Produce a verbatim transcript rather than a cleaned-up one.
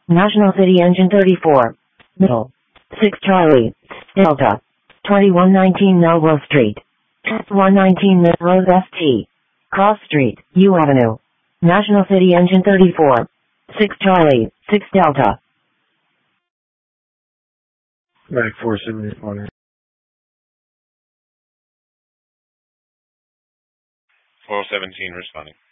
National City Engine thirty-four. Middle. six Charlie. Delta. twenty-one nineteen Melville Street. one nineteen Melrose S T. Cross Street, U Avenue. National City Engine thirty-four. six Charlie. six Delta. Mac four seven responding. four seventeen responding.